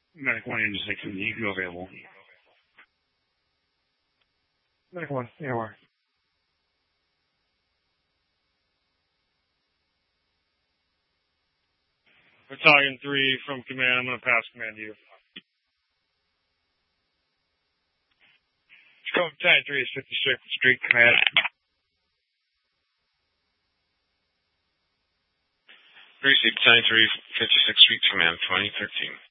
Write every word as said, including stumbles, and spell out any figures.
Medic one, Engine six, and you can go available. Medic one, A O R. Battalion three from command, I'm going to pass command to you. Tacoma Battalion three is fifty-sixth Street Command. Greasy Battalion three, fifty-sixth Street Command, twenty thirteen.